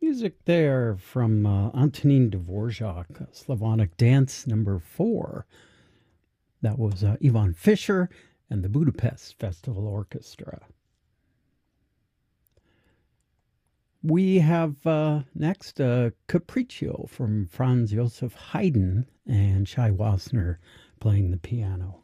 Music there from Antonin Dvorak, Slavonic Dance number 4. That was Ivan Fischer and the Budapest Festival Orchestra. We have next Capriccio from Franz Joseph Haydn and Shai Wassenaar playing the piano.